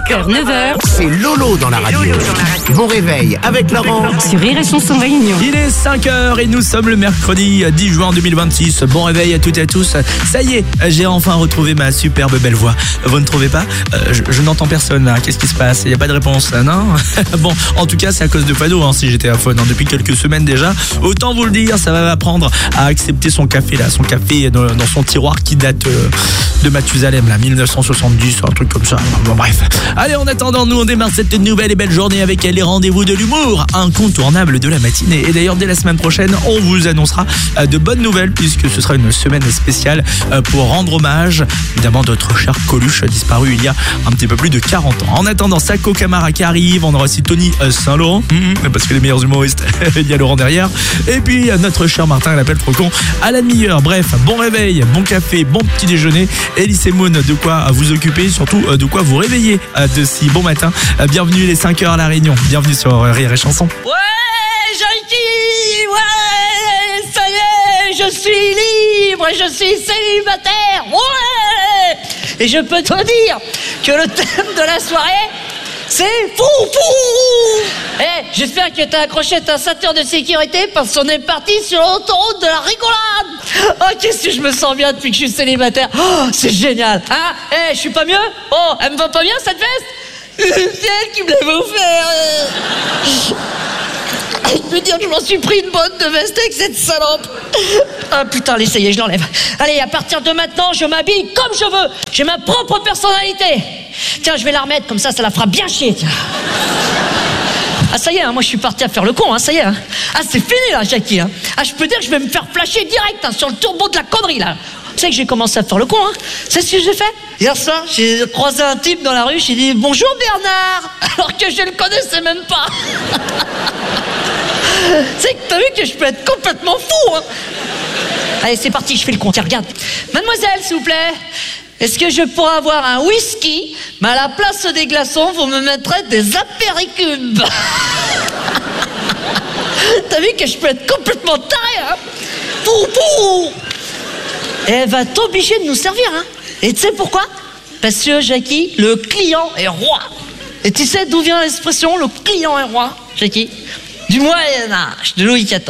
5h, 9h. C'est Lolo dans la radio. Bon réveil avec Laurent. Sur Rire et Chanson Réunion. Il est 5h et nous sommes le mercredi 10 juin 2026. Bon réveil à toutes et à tous. Ça y est, j'ai enfin retrouvé ma superbe belle voix. Vous ne trouvez pas ? Je n'entends personne là. Qu'est-ce qui se passe ? Il n'y a pas de réponse là, non ? Bon, en tout cas, c'est à cause de Fado si j'étais à faune depuis quelques semaines déjà. Autant vous le dire, ça va m'apprendre à accepter son café là. Son café dans son tiroir qui date de Mathusalem là, 1970, un truc comme ça. Bon bref. Allez, en attendant, nous on démarre cette nouvelle et belle journée avec les rendez-vous de l'humour incontournables de la matinée. Et d'ailleurs, dès la semaine prochaine, on vous annoncera de bonnes nouvelles puisque ce sera une semaine spéciale pour rendre hommage évidemment notre cher Coluche disparu il y a un petit peu plus de 40 ans. En attendant, Sako Camara qui arrive, on aura aussi Tony Saint-Laurent, parce que les meilleurs humoristes, il y a Laurent derrière. Et puis notre cher Martin à l'appel Faucon à la demi-heure. Bref, bon réveil, bon café, bon petit déjeuner. Elise et Moon, de quoi vous occuper, surtout de quoi vous réveiller de si bon matin. Bienvenue les 5h à la Réunion. Bienvenue sur Rire et Chanson. Ouais, Jean-Yves, ouais, ça y est, je suis libre, je suis célibataire, ouais. Et je peux te dire que le thème de la soirée, c'est foufou. J'espère que t'as accroché ta ceinture de sécurité parce qu'on est parti sur l'autoroute de la rigolade. Oh, qu'est-ce que je me sens bien depuis que je suis célibataire. Oh, c'est génial. Hein? Je suis pas mieux? Oh, elle me va pas bien cette veste? C'est elle qui me l'avait offert. Je veux dire que je m'en suis pris une bonne de veste avec cette salope. Ah putain, allez, ça y est, je l'enlève. Allez, à partir de maintenant, je m'habille comme je veux. J'ai ma propre personnalité. Tiens, je vais la remettre, comme ça la fera bien chier, tiens. Ah, ça y est, moi je suis parti à faire le con, ça y est. Ah, c'est fini là, Jackie. Je peux dire que je vais me faire flasher direct sur le turbo de la connerie là. Tu sais que j'ai commencé à faire le con, C'est ce que j'ai fait. Hier soir, j'ai croisé un type dans la rue, j'ai dit « Bonjour Bernard !» alors que je le connaissais même pas. Tu sais que t'as vu que je peux être complètement fou, Allez, c'est parti, je fais le compte. Tiens, regarde. Mademoiselle, s'il vous plaît, est-ce que je pourrais avoir un whisky, mais à la place des glaçons, vous me mettrez des apéricubes. T'as vu que je peux être complètement taré, Pou. Et elle va t'obliger de nous servir, Et tu sais pourquoi? Parce que, Jackie, le client est roi. Et tu sais d'où vient l'expression « le client est roi », Jackie? Du Moyen-Âge, de Louis XIV.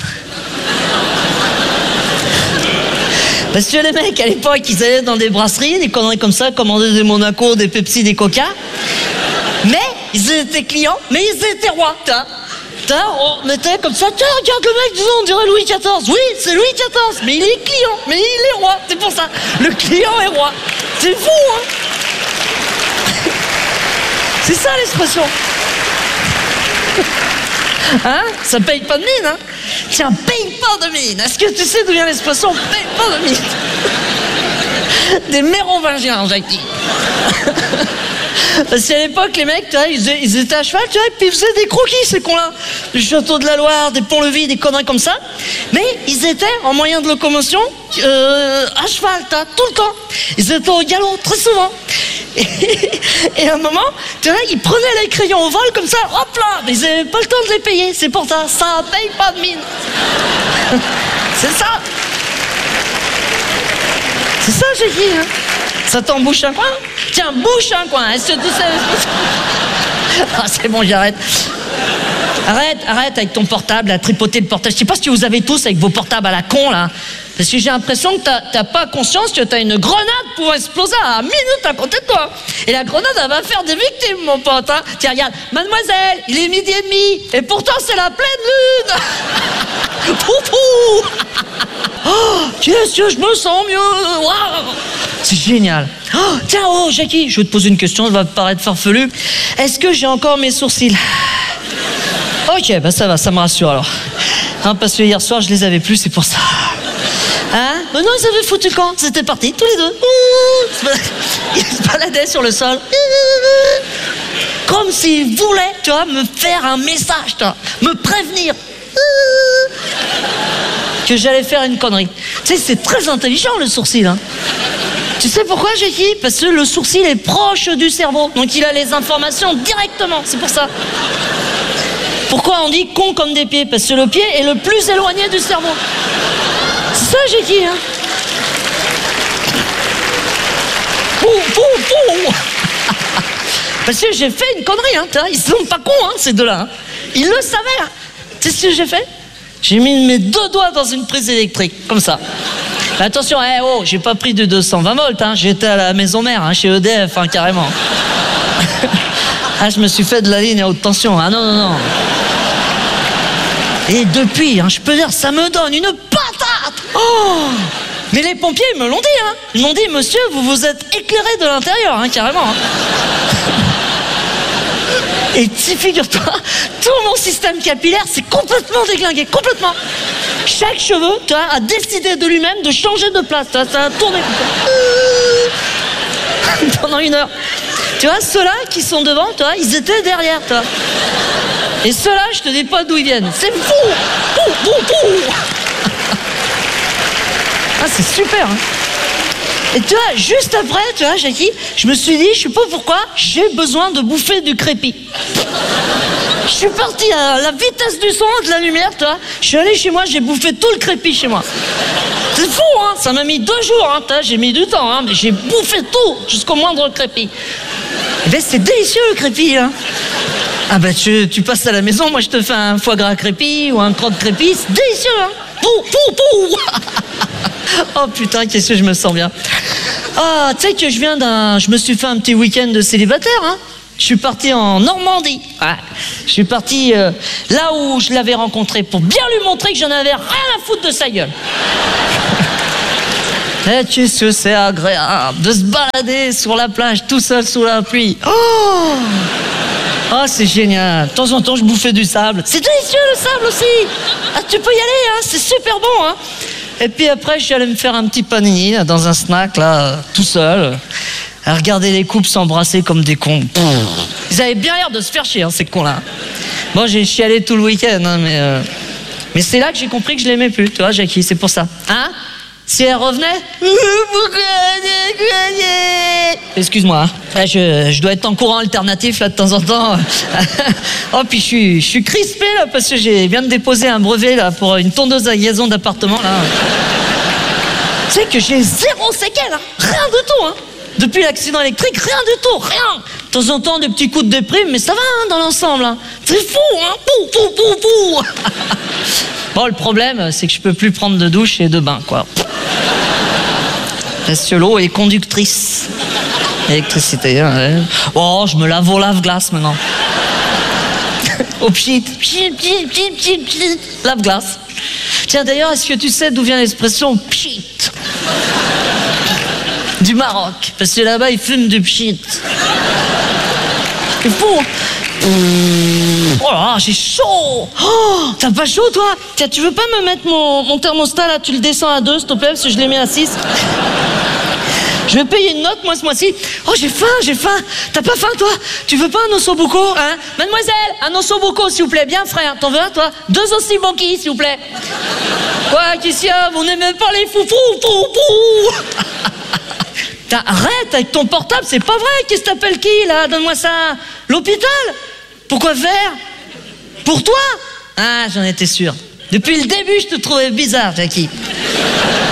Parce que les mecs, à l'époque, ils allaient dans des brasseries, des conneries comme ça, commandaient des Monaco, des Pepsi, des Coca. Mais ils étaient clients, mais ils étaient rois, on mettait comme ça, tiens, regarde le mec, disons, on dirait Louis XIV. Oui, c'est Louis XIV, mais il est client, mais il est roi, c'est pour ça. Le client est roi. C'est fou, C'est ça l'expression. Ça paye pas de mine, Tiens, paye pas de mine. Est-ce que tu sais d'où vient l'expression paye pas de mine? Des mérovingiens, Jackie. Parce qu'à l'époque, les mecs, ils étaient à cheval, et puis ils faisaient des croquis, ces cons-là. Du château de la Loire, des ponts-levis, des conneries comme ça. Mais ils étaient en moyen de locomotion à cheval, tout le temps. Ils étaient au galop, très souvent. Et à un moment, ils prenaient les crayons au vol comme ça, hop là, mais ils n'avaient pas le temps de les payer. C'est pour ça, ça paye pas de mine. C'est ça. C'est ça, j'ai dit, Ça t'embouche un coin? Tiens, bouche un coin. Est-ce que tu sais? Ah, c'est bon, j'arrête. Arrête avec ton portable, à tripoter le portable. Je sais pas ce que vous avez tous avec vos portables à la con, là. Parce que j'ai l'impression que t'as pas conscience que t'as une grenade pour exploser à 1 minute à côté de toi. Et la grenade, elle va faire des victimes, mon pote. Tiens, regarde. Mademoiselle, il est 12h30. Et pourtant, c'est la pleine lune. Poupou. Oh, qu'est-ce que je me sens mieux. Wow. C'est génial. Oh, tiens, Jackie, je vais te poser une question, ça va te paraître farfelu. Est-ce que j'ai encore mes sourcils? Ok, ça va, ça me rassure alors. Parce que hier soir, je les avais plus, c'est pour ça. Mais non, ils avaient foutu le camp. C'était parti, tous les deux. Ils se baladaient sur le sol. Comme s'ils voulaient, me faire un message, me prévenir. Que j'allais faire une connerie. Tu sais, c'est très intelligent, le sourcil, Tu sais pourquoi, Jackie? Parce que le sourcil est proche du cerveau. Donc il a les informations directement, c'est pour ça. Pourquoi on dit con comme des pieds? Parce que le pied est le plus éloigné du cerveau. C'est ça, Jackie, Parce que j'ai fait une connerie, hein, ils sont pas cons, hein, ces deux-là. Hein. Ils le savaient. Hein. Tu sais ce que j'ai fait? J'ai mis mes 2 doigts dans une prise électrique, comme ça. Mais attention, j'ai pas pris de 220 volts, hein, j'étais à la maison mère, hein, chez EDF, hein, carrément. Ah, je me suis fait de la ligne à haute tension. Ah non. Et depuis, hein, je peux dire, ça me donne une patate. Oh! Mais les pompiers, ils me l'ont dit, hein. Ils m'ont dit, monsieur, vous vous êtes éclairé de l'intérieur, hein, carrément. Hein. Et figure-toi, tout mon système capillaire s'est complètement déglingué, complètement. Chaque cheveu, tu vois, a décidé de lui-même de changer de place. Ça a tourné pendant 1 heure. Tu vois, ceux-là qui sont devant, tu vois, ils étaient derrière, toi. Et ceux-là, je te dis pas d'où ils viennent. C'est fou. Ah, c'est super, hein. Et tu vois, juste après, tu vois, Jackie, je me suis dit, je sais pas pourquoi, j'ai besoin de bouffer du crépi. Je suis parti à la vitesse du son, de la lumière, tu vois. Je suis allé chez moi, j'ai bouffé tout le crépi chez moi. C'est fou, hein. Ça m'a mis 2 jours, hein. J'ai mis du temps, hein. Mais j'ai bouffé tout, jusqu'au moindre crépi. Eh ben, c'est délicieux, le crépi, hein. Ah ben, tu passes à la maison, moi, je te fais un foie gras crépi ou un croque crépi. C'est délicieux, hein. Pou. Oh putain, qu'est-ce que je me sens bien. Ah, tu sais que je me suis fait un petit week-end de célibataire, hein. Je suis parti en Normandie. Ouais. Je suis parti là où je l'avais rencontré pour bien lui montrer que j'en avais rien à foutre de sa gueule. Et qu'est-ce que c'est agréable de se balader sur la plage tout seul sous la pluie. Oh, c'est génial. De temps en temps, je bouffais du sable. C'est délicieux, le sable aussi. Ah, tu peux y aller, hein. C'est super bon, hein. Et puis après, je suis allé me faire un petit panini là, dans un snack, là, tout seul, à regarder les couples s'embrasser comme des cons. Ils avaient bien l'air de se faire chier, hein, ces cons-là. Bon, j'ai chialé tout le week-end, hein, mais c'est là que j'ai compris que je l'aimais plus, tu vois, Jackie, c'est pour ça. Hein? Si elle revenait... Excuse-moi, hein. Je dois être en courant alternatif, là, de temps en temps. Oh, puis je suis crispé, là, parce que je viens de déposer un brevet, là, pour une tondeuse à gazon d'appartement, là. Tu sais que j'ai 0 séquelles, hein. Rien du tout, hein. Depuis l'accident électrique, rien du tout, rien. De temps en temps, des petits coups de déprime, mais ça va, hein, dans l'ensemble, hein. C'est fou, hein. Pou. Bon, le problème, c'est que je peux plus prendre de douche et de bain, quoi. Parce que l'eau est conductrice. Électricité, hein, ouais. Oh, je me lave au lave-glace maintenant. Au pchit. Lave-glace. Tiens, d'ailleurs, est-ce que tu sais d'où vient l'expression pchit? Du Maroc. Parce que là-bas, ils fument du pchit. C'est fou, hein. Oh là, j'ai chaud. Oh, t'as pas chaud, toi? Tiens, tu veux pas me mettre mon thermostat, là? Tu le descends à 2, s'il te plaît, parce que je l'ai mis à 6. Je vais payer une note, moi, ce mois-ci. Oh, j'ai faim. T'as pas faim, toi? Tu veux pas un ossobuco, hein? Mademoiselle, un ossobuco, s'il vous plaît, bien frère. T'en veux un, toi? 2 ossiboki, s'il vous plaît. Quoi, qu'est-ce qu'il y a? Vous n'aimez pas les foufous? Arrête avec ton portable, c'est pas vrai. Qu'est-ce que t'appelles qui, là? Donne-moi ça. L'hôpital? Pourquoi faire? Pour toi? Ah, j'en étais sûr. Depuis le début, je te trouvais bizarre, Jackie.